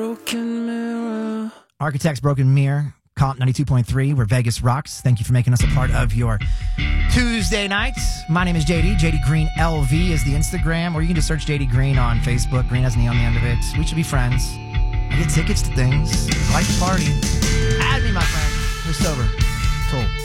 Broken mirror. Architects Broken Mirror, Comp 92.3, where Vegas rocks. Thank you for making us a part of your Tuesday nights. My name is JD. JD Green LV is the Instagram, or you can just search JD Green on Facebook. Green has an E on the end of it. We should be friends. I get tickets to things. I like to party. Add me, my friend. You're sober. Toll.